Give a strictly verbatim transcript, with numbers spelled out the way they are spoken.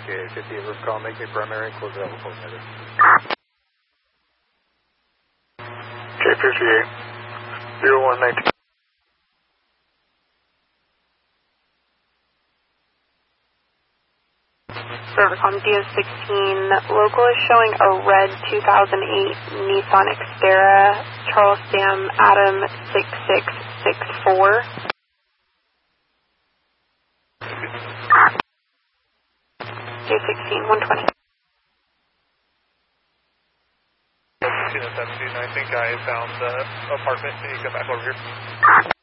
Okay, fifty-eight roof call, make me primary, close it out with post negative. Okay, fifty-eight, zero one nineteen. Servicom D S sixteen, local is showing a red two thousand eight Nissan Xterra, Charles Sam Adam six six six four. D S sixteen, one twenty. I think I found the apartment. Can you come back over here?